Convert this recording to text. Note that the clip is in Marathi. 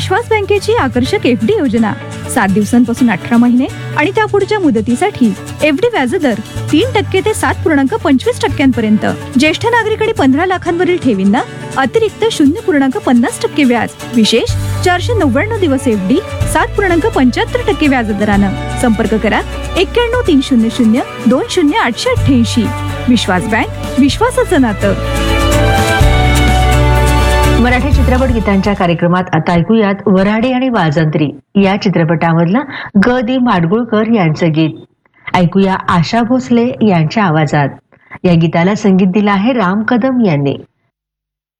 विश्वास बँकेची आकर्षक एफडी योजना 7 दिवसांपासून 18 महिने आणि त्यापुढच्या मुदतीसाठी एफडी व्याजदर 3% ते 7.25% ज्येष्ठ नागरिक आणि 15 लाखांवरील ठेवींना अतिरिक्त 0.50% व्याज. विशेष 499 दिवस एफडी 7.75% व्याजदरानं. संपर्क करा 91 300 20 888. विश्वास बँक, विश्वासाचं नातं. मराठी चित्रपट गीतांच्या कार्यक्रमात आता ऐकूयात वऱ्हाडी आणि वाजंत्री या चित्रपटामधलं ग दी माडगुळकर यांचं गीत. ऐकूया आशा भोसले यांच्या आवाजात. या गीताला संगीत दिलं आहे राम कदम यांनी.